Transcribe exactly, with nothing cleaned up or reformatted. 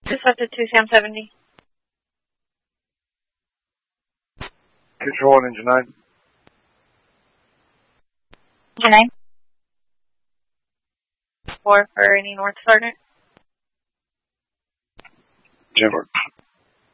Just up to two Sam seventy. Control on engine nine. Engine nine. Four for any North Sergeant. Jim.